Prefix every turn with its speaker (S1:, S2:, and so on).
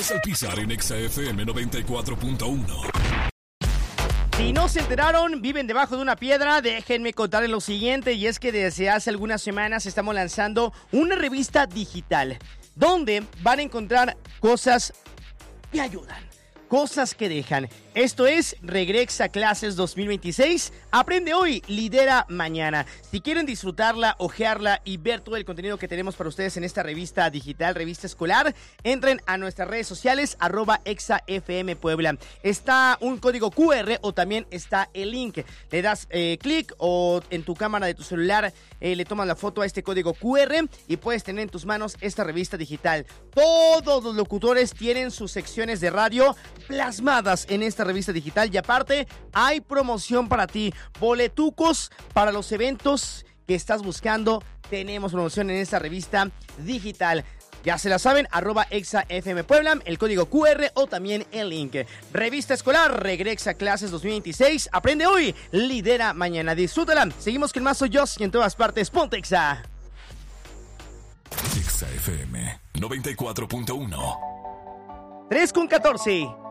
S1: Manos al pisar en Exa FM 94.1.
S2: Si no se enteraron, viven debajo de una piedra, déjenme contarles lo siguiente, y es que desde hace algunas semanas estamos lanzando una revista digital donde van a encontrar cosas que ayudan, cosas que dejan. Esto es Regresa Clases 2026. Aprende hoy, lidera mañana. Si quieren disfrutarla, ojearla y ver todo el contenido que tenemos para ustedes en esta revista digital, revista escolar, entren a nuestras redes sociales, @ExaFMPuebla. Está un código QR o también está el link. Le das clic o en tu cámara de tu celular le tomas la foto a este código QR y puedes tener en tus manos esta revista digital. Todos los locutores tienen sus secciones de radio plasmadas en esta revista digital y aparte hay promoción para ti, boletucos para los eventos que estás buscando. Tenemos promoción en esta revista digital. Ya se la saben, @ExaFMPuebla, el código QR o también el link. Revista escolar, Regresa Clases 2026. Aprende hoy, lidera mañana. Disfrútala. Seguimos con más. Soy yo y en todas partes, ponte Exa.
S1: Exa FM 94.1.
S2: 3:14.